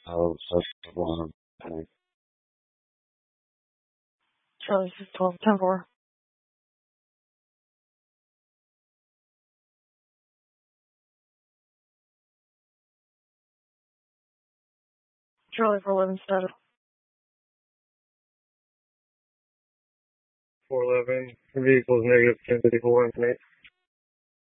that's one. Charlie 612, 10-4. Charlie 411 status. 411, vehicles negative 1054 information.